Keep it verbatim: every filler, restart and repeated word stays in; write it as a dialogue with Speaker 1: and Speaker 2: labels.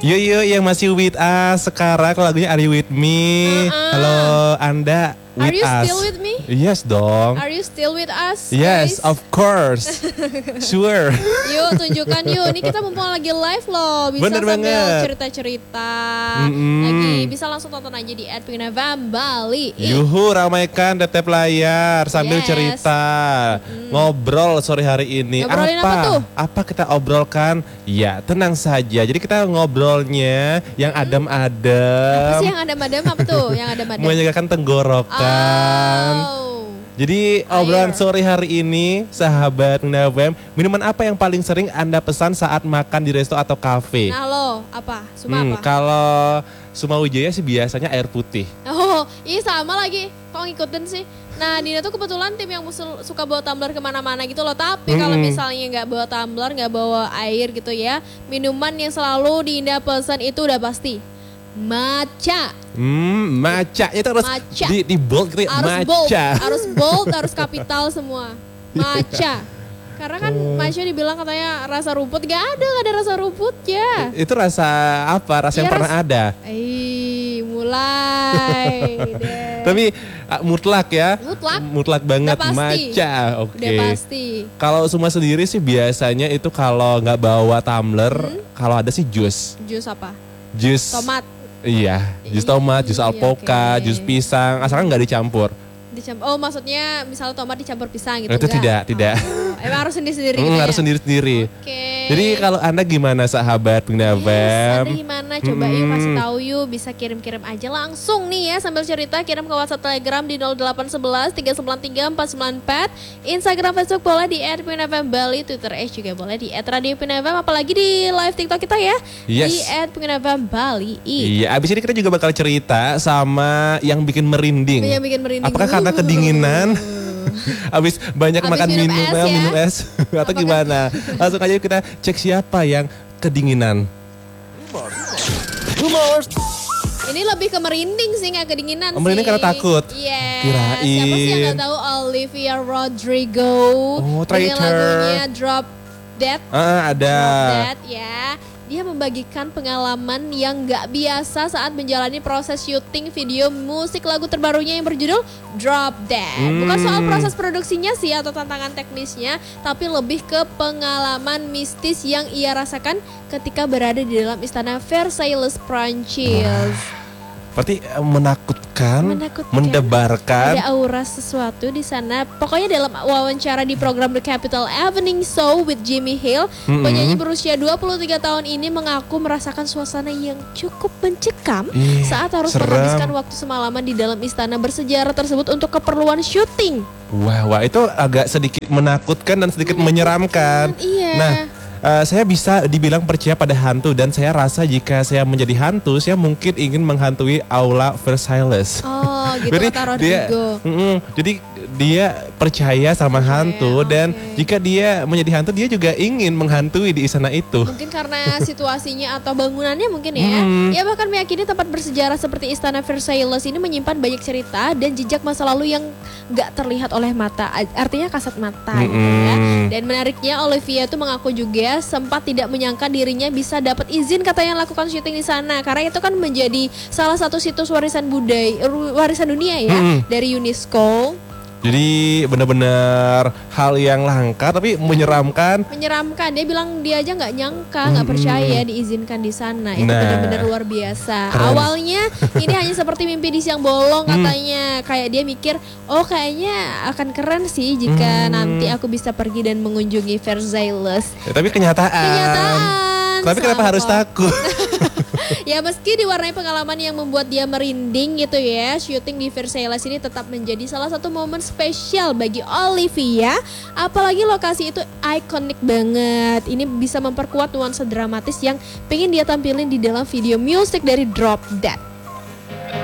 Speaker 1: Yo yo yang masih with us sekarang lagunya Are You With Me.
Speaker 2: Uh-uh.
Speaker 1: Halo Anda with
Speaker 2: Are you
Speaker 1: us.
Speaker 2: still with me?
Speaker 1: Yes dong.
Speaker 2: Are you still with us?
Speaker 1: Yes,
Speaker 2: guys?
Speaker 1: of course. Sure.
Speaker 2: Yuk tunjukkan yuk. Ini kita mumpung lagi live loh. Bisa
Speaker 1: Bener
Speaker 2: sambil
Speaker 1: banget.
Speaker 2: cerita-cerita.
Speaker 1: Mm-mm.
Speaker 2: Lagi bisa langsung tonton aja di at Pinavam Bali.
Speaker 1: Yuhu, ramaikan tetep layar sambil
Speaker 2: Yes.
Speaker 1: cerita. Ngobrol sore hari ini.
Speaker 2: Ngobrolin apa tuh?
Speaker 1: Apa kita obrolkan? Ya, tenang saja. Jadi kita ngobrolnya yang
Speaker 2: Apa
Speaker 1: adem-adem.
Speaker 2: sih yang adem-adem apa tuh? Yang adem-adem.
Speaker 1: Menyegarkan tenggorokan.
Speaker 2: Oh.
Speaker 1: Jadi
Speaker 2: Air.
Speaker 1: obrolan sore hari ini, sahabat Pinavam, minuman apa yang paling sering Anda pesan saat makan di resto atau kafe?
Speaker 2: Nah lo apa? Suma
Speaker 1: Hmm,
Speaker 2: apa?
Speaker 1: kalau Suma Wijaya sih biasanya air putih.
Speaker 2: Oh, iya sama lagi. Kok ngikutin sih? Nah, Dina tuh kebetulan tim yang musul- suka bawa tumbler kemana-mana gitu loh. Tapi kalau
Speaker 1: Mm-mm.
Speaker 2: misalnya nggak bawa tumbler, nggak bawa air gitu ya, minuman yang selalu Dinda pesan itu udah pasti matcha.
Speaker 1: Hmm, matcha itu harus
Speaker 2: Matcha.
Speaker 1: di, di bold gitu ya,
Speaker 2: Harus bold,
Speaker 1: matcha.
Speaker 2: harus bold, harus kapital semua. Matcha. Karena kan matcha dibilang katanya rasa rumput, gak ada, gak ada rasa rumputnya.
Speaker 1: Itu rasa apa? Rasa yang
Speaker 2: Iya,
Speaker 1: pernah
Speaker 2: ras-
Speaker 1: ada.
Speaker 2: Eh, mulai deh.
Speaker 1: Tapi ah, mutlak ya.
Speaker 2: Mutlak.
Speaker 1: Mutlak banget
Speaker 2: Udah pasti.
Speaker 1: matcha. Oke.
Speaker 2: Udah pasti.
Speaker 1: Kalau Suma sendiri sih biasanya itu kalau nggak bawa tumbler, kalau ada sih jus.
Speaker 2: Jus apa?
Speaker 1: Jus
Speaker 2: Tomat.
Speaker 1: Iya, jus tomat, jus
Speaker 2: Iya,
Speaker 1: alpoka,
Speaker 2: oke.
Speaker 1: jus pisang, asalkan nggak dicampur.
Speaker 2: Dicampur. Oh, maksudnya misalnya tomat dicampur pisang gitu.
Speaker 1: Itu
Speaker 2: enggak?
Speaker 1: tidak, tidak.
Speaker 2: Oh, emang harus sendiri-sendiri
Speaker 1: Hmm,
Speaker 2: gitu
Speaker 1: harus
Speaker 2: ya?
Speaker 1: sendiri-sendiri.
Speaker 2: Oke.
Speaker 1: Jadi kalau Anda gimana sahabat
Speaker 2: Yes,
Speaker 1: Pinavam?
Speaker 2: Anda gimana? Coba yuk kasih
Speaker 1: Mm-mm.
Speaker 2: tahu yuk, bisa kirim-kirim aja langsung nih ya sambil cerita, kirim ke WhatsApp Telegram di nol delapan satu satu tiga sembilan tiga empat sembilan empat, Instagram Facebook boleh di at Pinavam Bali, Twitter X juga boleh di at Radio Pinavam, apalagi di live TikTok kita ya
Speaker 1: Yes.
Speaker 2: di at Pinavam Bali.
Speaker 1: Iya, abis ini kita juga bakal cerita sama yang bikin merinding.
Speaker 2: Yang bikin merinding.
Speaker 1: Apakah karena
Speaker 2: Uh.
Speaker 1: kedinginan? Abis banyak
Speaker 2: Abis
Speaker 1: makan
Speaker 2: minum
Speaker 1: minum,
Speaker 2: es
Speaker 1: eh,
Speaker 2: ya?
Speaker 1: minum es atau
Speaker 2: Apakah-
Speaker 1: gimana? Langsung aja kita cek siapa yang kedinginan. Rumors.
Speaker 2: Ini lebih ke merinding sih, nggak kedinginan
Speaker 1: Oh, merinding
Speaker 2: sih.
Speaker 1: karena takut?
Speaker 2: Iya.
Speaker 1: Kirain.
Speaker 2: Siapa sih yang nggak tahu Olivia Rodrigo?
Speaker 1: Oh,
Speaker 2: Dengan
Speaker 1: Traitor.
Speaker 2: lagunya Drop Dead.
Speaker 1: Ah, ada.
Speaker 2: Drop Dead ya. Dia membagikan pengalaman yang nggak biasa saat menjalani proses syuting video musik lagu terbarunya yang berjudul Drop Dead. Bukan soal
Speaker 1: Hmm.
Speaker 2: proses produksinya sih atau tantangan teknisnya, tapi lebih ke pengalaman mistis yang ia rasakan ketika berada di dalam istana Versailles, Prancis.
Speaker 1: Berarti eh, menakutkan,
Speaker 2: Menakutkan.
Speaker 1: mendebarkan.
Speaker 2: Ada aura sesuatu di sana. Pokoknya dalam wawancara di program The Capital Evening Show with Jimmy Hill,
Speaker 1: Mm-mm.
Speaker 2: penyanyi berusia dua puluh tiga tahun ini mengaku merasakan suasana yang cukup mencekam
Speaker 1: Ih,
Speaker 2: saat harus
Speaker 1: serem.
Speaker 2: menghabiskan waktu semalaman di dalam istana bersejarah tersebut untuk keperluan syuting.
Speaker 1: Wah, wah itu agak sedikit menakutkan dan sedikit menyeramkan.
Speaker 2: Iya.
Speaker 1: Nah, eh, saya bisa dibilang percaya pada hantu dan saya rasa jika saya menjadi hantu, saya mungkin ingin menghantui aula Versailles.
Speaker 2: Oh, gitu
Speaker 1: Berarti
Speaker 2: kata
Speaker 1: dia,
Speaker 2: Rodrigo.
Speaker 1: mm-mm, jadi dia percaya sama
Speaker 2: Percaya,
Speaker 1: hantu dan
Speaker 2: oke.
Speaker 1: jika dia menjadi hantu dia juga ingin menghantui di istana itu.
Speaker 2: Mungkin karena situasinya atau bangunannya mungkin ya.
Speaker 1: Hmm.
Speaker 2: Ia bahkan meyakini tempat bersejarah seperti Istana Versailles ini menyimpan banyak cerita dan jejak masa lalu yang gak terlihat oleh mata. Artinya kasat mata gitu ya.
Speaker 1: Mm-mm.
Speaker 2: Dan menariknya Olivia itu mengaku juga sempat tidak menyangka dirinya bisa dapat izin katanya lakukan syuting di sana. Karena itu kan menjadi salah satu situs warisan budaya, warisan dunia ya
Speaker 1: Hmm.
Speaker 2: dari UNESCO.
Speaker 1: Jadi benar-benar hal yang langka tapi menyeramkan.
Speaker 2: Menyeramkan, dia bilang dia aja nggak nyangka, nggak percaya diizinkan di sana. Itu
Speaker 1: Nah.
Speaker 2: benar-benar luar biasa.
Speaker 1: Keren.
Speaker 2: Awalnya ini hanya seperti mimpi di siang bolong katanya. Kayak dia mikir, oh kayaknya akan keren sih jika nanti aku bisa pergi dan mengunjungi Versailles.
Speaker 1: Ya, tapi kenyataan.
Speaker 2: Kenyataan.
Speaker 1: Tapi kenapa
Speaker 2: sama
Speaker 1: harus
Speaker 2: kok.
Speaker 1: takut?
Speaker 2: Ya meski diwarnai pengalaman yang membuat dia merinding gitu ya, syuting di Versailles ini tetap menjadi salah satu momen spesial bagi Olivia. Apalagi lokasi itu ikonik banget. Ini bisa memperkuat nuansa dramatis yang pengen dia tampilin di dalam video musik dari Drop Dead.